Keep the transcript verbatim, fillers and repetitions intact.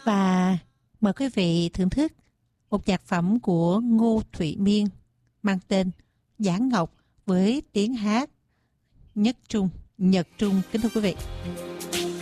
Và mời quý vị thưởng thức một nhạc phẩm của Ngô Thụy Miên mang tên Giảng Ngọc với tiếng hát Nhất Trung, Nhật Trung. Kính thưa quý vị.